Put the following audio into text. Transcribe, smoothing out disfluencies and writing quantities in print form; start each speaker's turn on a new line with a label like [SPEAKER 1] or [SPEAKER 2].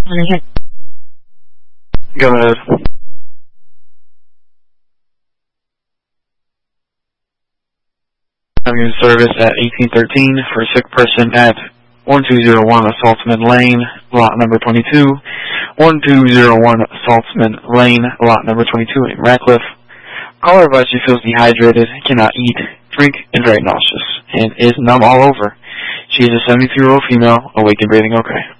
[SPEAKER 1] Go ahead. I'm in service at 1813 for a sick person at 1201 Saltzman Lane, lot number 22. 1201 Saltzman Lane, lot number 22 in Ratcliffe. Caller advised she feels dehydrated, cannot eat, drink, and very nauseous, and is numb all over. She is a 72-year-old female, awake and breathing okay.